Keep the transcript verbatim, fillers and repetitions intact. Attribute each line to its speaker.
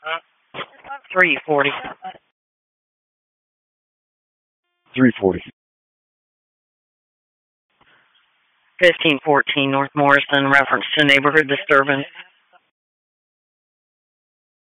Speaker 1: three forty.
Speaker 2: three forty.
Speaker 1: fifteen fourteen North Morrison, reference to neighborhood disturbance.